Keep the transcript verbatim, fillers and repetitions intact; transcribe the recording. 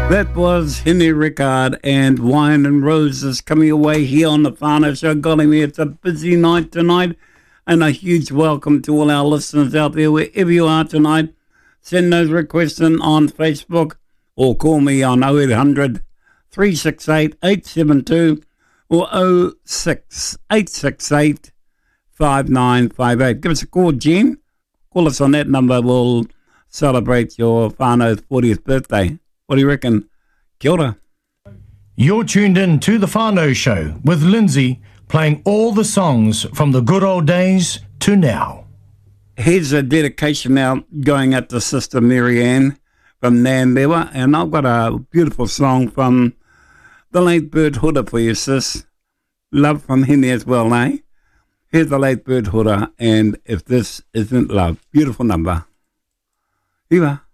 That was Henry Rickard and Wine and Roses coming away here on the Whānau Show. Golly me, it's a busy night tonight, and a huge welcome to all our listeners out there, wherever you are tonight. Send those requests in on Facebook or call me on oh eight hundred, three six eight, eight seven two or oh six eight six eight, five nine five eight. Give us a call, Jen. Call us on that number. We'll celebrate your whānau's fortieth birthday. What do you reckon? Kia ora. You're tuned in to The Whānau Show with Lindsay, playing all the songs from the good old days to now. Here's a dedication now going out to Sister Mary Ann from Nambewa, and I've got a beautiful song from the late Bert Huda for you, sis. Love from him as well, eh? Here's the late Bert Huda, and If This Isn't Love. Beautiful number. Here you are.